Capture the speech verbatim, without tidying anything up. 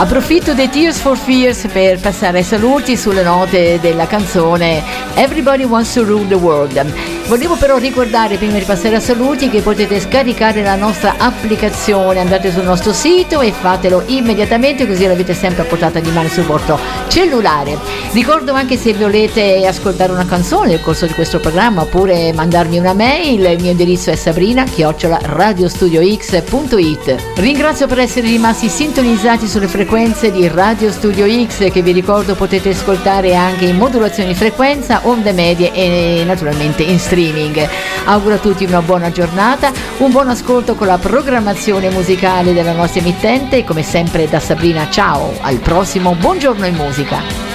Approfitto dei Tears for Fears per passare ai saluti sulle note della canzone Everybody Wants to Rule the World. Volevo però ricordare, prima di passare ai saluti, che potete scaricare la nostra applicazione. Andate sul nostro sito e fatelo immediatamente, così l'avete sempre a portata di mano sul vostro cellulare. Ricordo anche, se volete ascoltare una canzone nel corso di questo programma oppure mandarmi una mail, il mio indirizzo è sabrina chiocciola radiostudiox punto it. Ringrazio per essere rimasti sintonizzati sulle frequenze di Radio Studio X, che vi ricordo potete ascoltare anche in modulazione di frequenza, onde medie e naturalmente in streaming. Auguro a tutti una buona giornata, un buon ascolto con la programmazione musicale della nostra emittente e come sempre da Sabrina ciao, al prossimo Buongiorno in Musica.